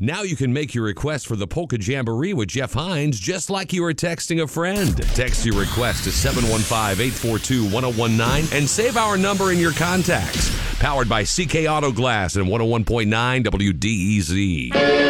Now you can make your request for the Polka Jamboree with Jeff Hines just like you were texting a friend. Text your request to 715-842-1019 and save our number in your contacts. Powered by CK Auto Glass and 101.9 WDEZ.